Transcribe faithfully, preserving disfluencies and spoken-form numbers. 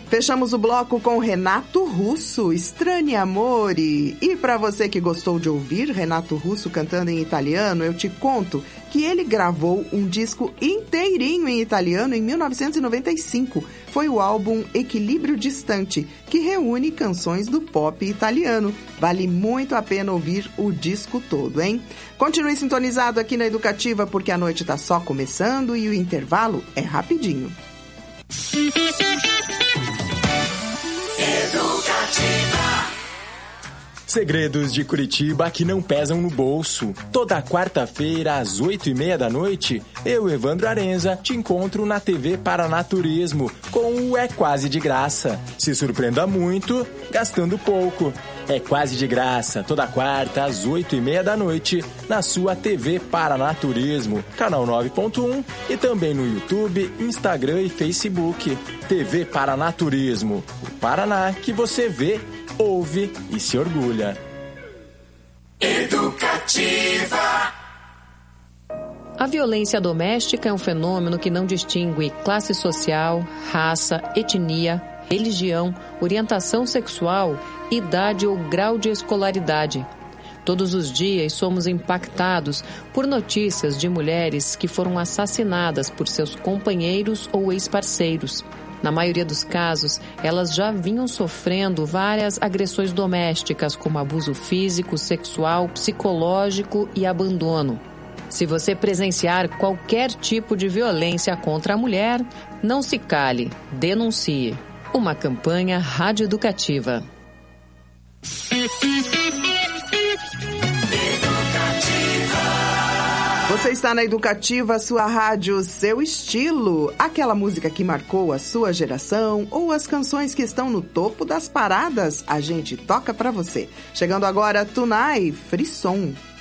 Fechamos o bloco com Renato Russo, Strani Amore. E para você que gostou de ouvir Renato Russo cantando em italiano, eu te conto que ele gravou um disco inteirinho em italiano em mil novecentos e noventa e cinco. Foi o álbum Equilíbrio Distante, que reúne canções do pop italiano. Vale muito a pena ouvir o disco todo, hein? Continue sintonizado aqui na Educativa, porque a noite tá só começando e o intervalo é rapidinho. Educativa. Segredos de Curitiba que não pesam no bolso. Toda quarta-feira, às oito e meia da noite, eu, Evandro Arenza, te encontro na T V Paranaturismo com o É Quase de Graça. Se surpreenda muito, gastando pouco. É quase de graça, toda quarta, às oito e meia da noite, na sua T V Paranaturismo, canal nove ponto um e também no YouTube, Instagram e Facebook. T V Paranaturismo, o Paraná que você vê, ouve e se orgulha. Educativa. A violência doméstica é um fenômeno que não distingue classe social, raça, etnia, religião, orientação sexual, idade ou grau de escolaridade. Todos os dias somos impactados por notícias de mulheres que foram assassinadas por seus companheiros ou ex-parceiros. Na maioria dos casos, elas já vinham sofrendo várias agressões domésticas, como abuso físico, sexual, psicológico e abandono. Se você presenciar qualquer tipo de violência contra a mulher, não se cale, denuncie. Uma campanha radioeducativa. Você está na Educativa, sua rádio, seu estilo. Aquela música que marcou a sua geração ou as canções que estão no topo das paradas, a gente toca pra você. Chegando agora, Tunai, Frisson.